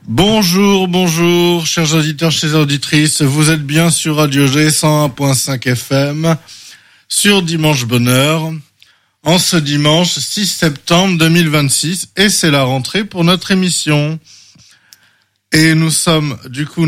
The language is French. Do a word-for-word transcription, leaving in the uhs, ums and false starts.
Bonjour, bonjour, chers auditeurs, chères auditrices. Vous êtes bien sur Radio G cent un point cinq F M, sur Dimanche Bonheur, en ce dimanche six septembre deux mille vingt-six, et c'est la rentrée pour notre émission. Et nous sommes, du coup,